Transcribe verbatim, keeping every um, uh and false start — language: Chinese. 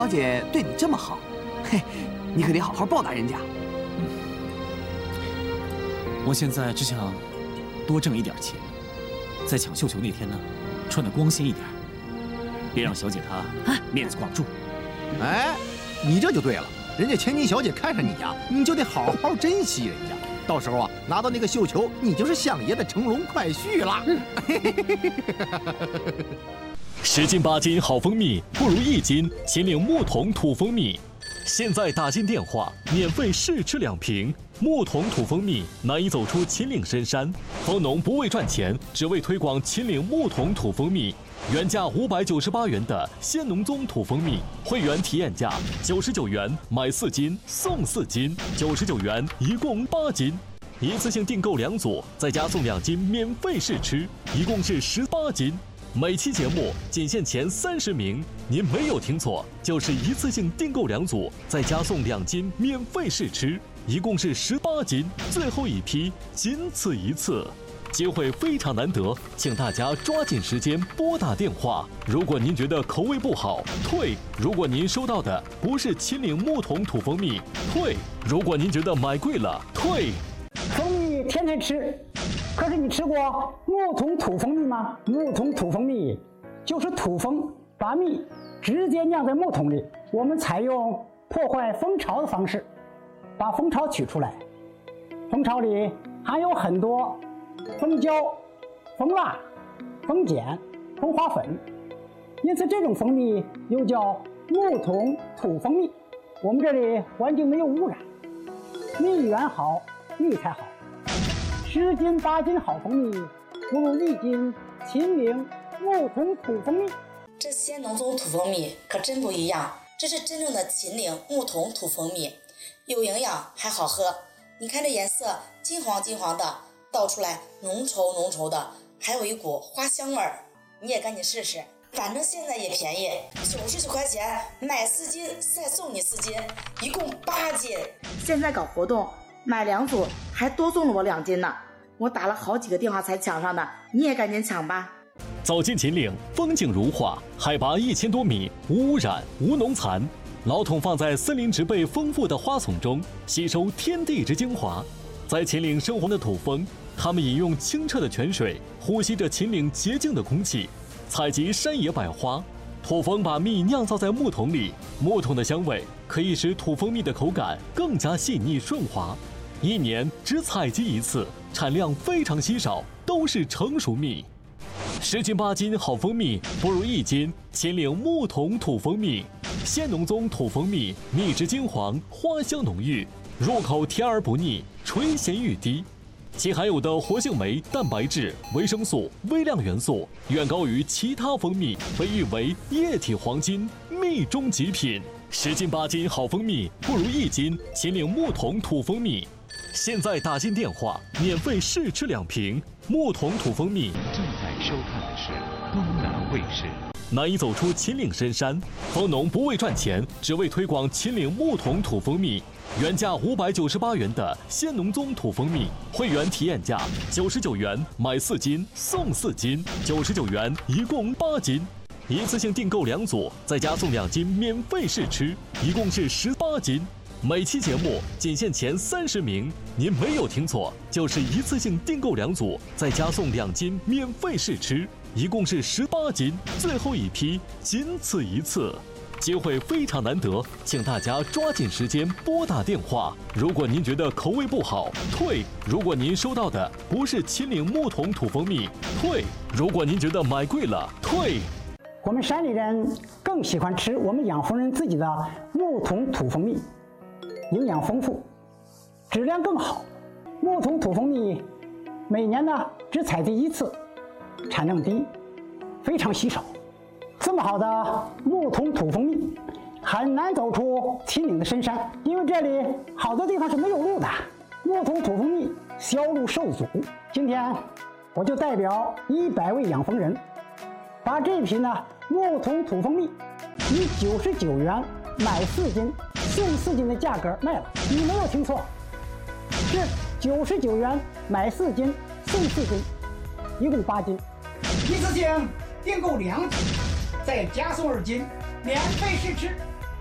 小姐对你这么好，嘿，你可得好好报答人家。 嗯，我现在只想多挣一点钱，在抢绣球那天呢，穿得光鲜一点，别让小姐她面子挂不住。 哎，你这就对了，人家千金小姐看上你呀，你就得好好珍惜人家。到时候啊，拿到那个绣球，你就是相爷的乘龙快婿了。 十斤八斤好蜂蜜，不如一斤秦岭木桶土蜂蜜。现在打进电话，免费试吃两瓶。木桶土蜂蜜难以走出秦岭深山，蜂农不为赚钱，只为推广秦岭木桶土蜂蜜。原价五百九十八元的仙农宗土蜂蜜，会员体验价九十九元，买四斤送四斤，九十九元一共八斤。一次性订购两组，再加送两斤免费试吃，一共是十八斤。每期节目仅限前三十名，您没有听错，就是一次性订购两组，再加送两斤免费试吃，一共是十八斤，最后一批仅此一次，机会非常难得，请大家抓紧时间拨打电话。如果您觉得口味不好，退；如果您收到的不是秦岭木桶土蜂蜜，退；如果您觉得买贵了，退。 蜂蜜天天吃，可是你吃过木桶土蜂蜜吗？木桶土蜂蜜就是土蜂把蜜直接酿在木桶里，我们采用破坏蜂巢的方式把蜂巢取出来。蜂巢里含有很多蜂胶、蜂蜡、蜂碱、蜂花粉，因此这种蜂蜜又叫木桶土蜂蜜。我们这里环境没有污染，蜜源好，蜜才好。十斤八斤好蜂蜜，不如一斤秦岭木桶土蜂蜜。 这仙农宗土蜂蜜可真不一样，这是真正的秦岭木桶土蜂蜜，有营养还好喝。你看这颜色金黄金黄的，倒出来浓稠浓稠的，还有一股花香味儿。你也赶紧试试，反正现在也便宜，九十九块钱买四斤再送你四斤，一共八斤。 现在搞活动买两组还多送了我两斤呢，我打了好几个电话才抢上的，你也赶紧抢吧。 走进秦岭，风景如画，海拔一千多米，无污染无农残。老桶放在森林植被丰富的花丛中，吸收天地之精华。在秦岭生活的土蜂，它们饮用清澈的泉水，呼吸着秦岭洁净的空气，采集山野百花。土蜂把蜜酿造在木桶里，木桶的香味可以使土蜂蜜的口感更加细腻顺滑。一年只采集一次，产量非常稀少，都是成熟蜜。十斤八斤好蜂蜜，不如一斤秦岭木桶土蜂蜜。仙农宗土蜂蜜，蜜质金黄，花香浓郁，入口甜而不腻，垂涎欲滴。其含有的活性酶、蛋白质、维生素、微量元素远高于其他蜂蜜，被誉为液体黄金，蜜中极品。十斤八斤好蜂蜜，不如一斤秦岭木桶土蜂蜜。现在打进电话，免费试吃两瓶木桶土蜂蜜。 正在收看的是东南卫视。 难以走出秦岭深山，蜂农不为赚钱，只为推广秦岭木桶土蜂蜜。原价五百九十八元的仙农宗土蜂蜜，会员体验价九十九元，买四斤送四斤，九十九元一共八斤。一次性订购两组，再加送两斤免费试吃，一共是十八斤。每期节目仅限前三十名，您没有听错，就是一次性订购两组，再加送两斤免费试吃，一共是十八斤，最后一批仅此一次，机会非常难得，请大家抓紧时间拨打电话。如果您觉得口味不好，退；如果您收到的不是秦岭木桶土蜂蜜，退；如果您觉得买贵了，退。 我们山里人更喜欢吃我们养蜂人自己的木桶土蜂蜜，营养丰富，质量更好。木桶土蜂蜜每年呢只采集一次，产量低，非常稀少。这么好的木桶土蜂蜜很难走出秦岭的深山，因为这里好多地方是没有路的，木桶土蜂蜜销路受阻。今天我就代表一百位养蜂人，把这批呢木桶土蜂蜜以九十九元买四斤送四斤的价格卖了。你没有听错，是九十九元买四斤送四斤，一共八斤。一次性订购两斤，再加送二斤，免费试吃。